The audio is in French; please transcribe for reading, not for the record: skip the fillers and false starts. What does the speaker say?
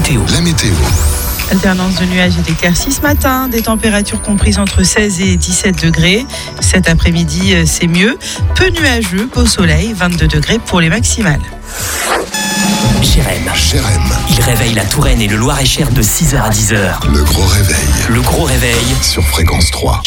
météo. Alternance de nuages et d'éclaircies ce matin, des températures comprises entre 16 et 17 degrés. Cet après-midi, c'est mieux. Peu nuageux, beau soleil, 22 degrés pour les maximales. Jérém. Il réveille la Touraine et le Loir-et-Cher de 6h à 10h. Le gros réveil sur Fréquence 3.